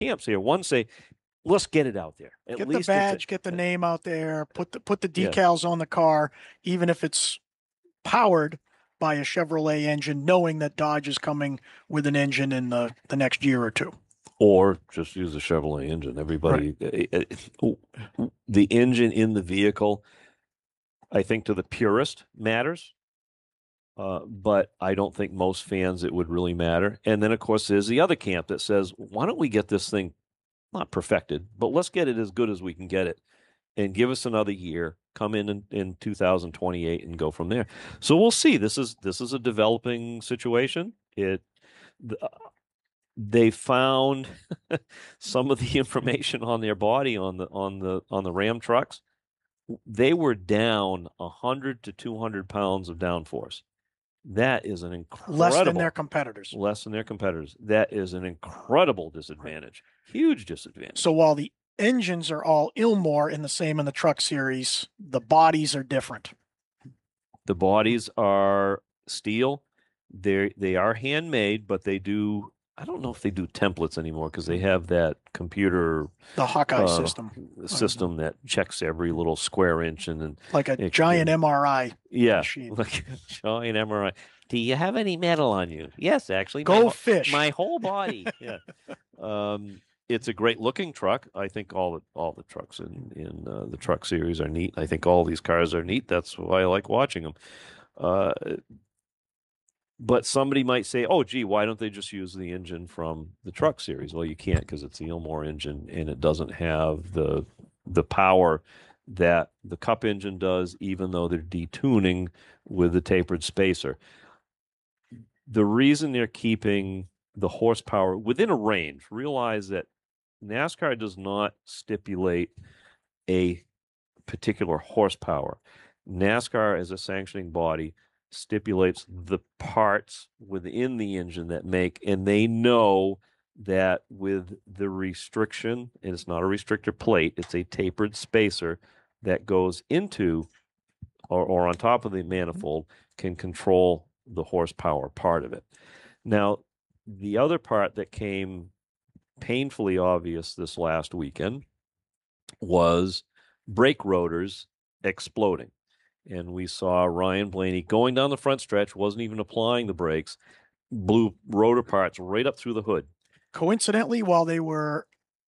camps here. One say, let's get it out there. At Get the least badge, get the name out there, put the yeah. decals on the car, even if it's powered by a Chevrolet engine, knowing that Dodge is coming with an engine in the next year or two. Or just use a Chevrolet engine. Everybody, the engine in the vehicle, I think to the purist matters. But I don't think most fans it would really matter. And then, of course, there's the other camp that says, why don't we get this thing not perfected, but let's get it as good as we can get it and give us another year, come in 2028 and go from there. So we'll see. This is a developing situation. They found some of the information on their body on the Ram trucks. They were down 100 to 200 pounds of downforce. That is an incredible less than their competitors. Less than their competitors. That is an incredible disadvantage. Huge disadvantage. So while the engines are all Ilmor in the truck series, the bodies are different. The bodies are steel. They are handmade, but they do. I don't know if they do templates anymore because they have that computer, the Hawkeye system that checks every little square inch and like a giant MRI. Machine. Like a giant MRI. Do you have any metal on you? Yes, actually. Fish. My whole body. Yeah. It's a great looking truck. I think all the trucks in the truck series are neat. I think all these cars are neat. That's why I like watching them. But somebody might say, oh, gee, why don't they just use the engine from the truck series? Well, you can't because it's the Ilmor engine and it doesn't have the power that the Cup engine does, even though they're detuning with the tapered spacer. The reason they're keeping the horsepower within a range, realize that NASCAR does not stipulate a particular horsepower. NASCAR, as a sanctioning body, stipulates the parts within the engine that make, and they know that with the restriction, and it's not a restrictor plate, it's a tapered spacer that goes into or on top of the manifold, can control the horsepower part of it. Now, the other part that came painfully obvious this last weekend was brake rotors exploding. And we saw Ryan Blaney going down the front stretch, wasn't even applying the brakes, blew rotor parts right up through the hood. Coincidentally, while they were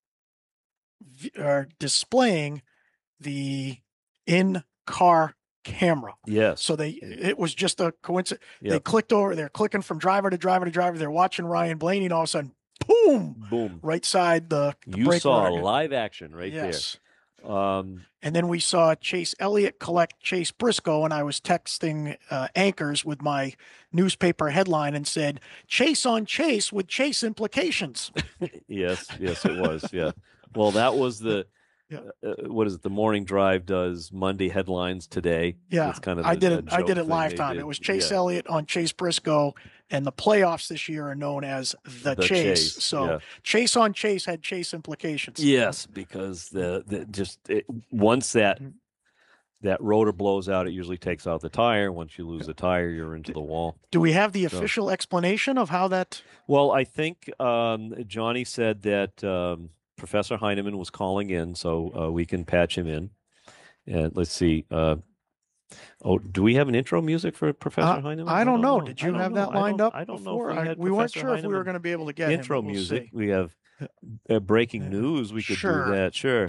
displaying the in-car camera. Yes. So it was just a coincidence. Yep. They clicked over, they're clicking from driver to driver to driver. They're watching Ryan Blaney, and all of a sudden, boom, right side the you brake saw rotor. Live action right there. And then we saw Chase Elliott collect Chase Briscoe, and I was texting anchors with my newspaper headline and said, Chase on Chase with Chase implications. Yes, it was. Yeah. Well, that was the, what is it? The Morning Drive does Monday headlines today. Yeah. It's kind of I did it live time. It was Chase Elliott on Chase Briscoe, and the playoffs this year are known as the Chase. So Chase on Chase had Chase implications. Yes, because once that rotor blows out, it usually takes out the tire. Once you lose the tire, you're into the wall. Do we have the official explanation of how that? Well, I think Johnny said that Professor Heineman was calling in, so we can patch him in. And let's see. Do we have an intro music for Professor Heineman? I don't know. Did you have that lined up? I don't before? know. We weren't sure if we were going to be able to get intro him, music. We have breaking news. We could do that. Sure.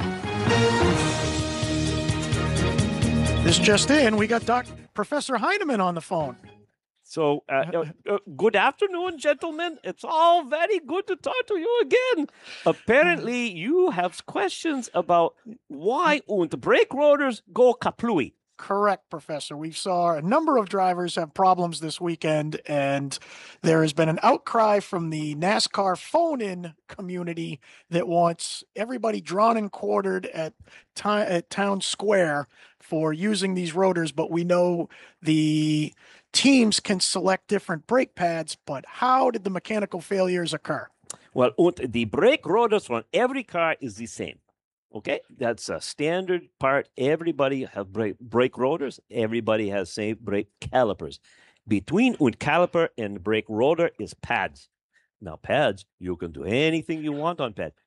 This just in, we got Professor Heineman on the phone. So, good afternoon, gentlemen. It's all very good to talk to you again. Apparently, you have questions about why the brake rotors go kaplooey. Correct, Professor. We saw a number of drivers have problems this weekend, and there has been an outcry from the NASCAR phone-in community that wants everybody drawn and quartered at Town Square for using these rotors, but we know the teams can select different brake pads, but how did the mechanical failures occur? Well, the brake rotors on every car is the same. Okay, that's a standard part. Everybody have brake rotors. Everybody has same brake calipers. Between caliper and brake rotor is pads. Now, pads, you can do anything you want on pad.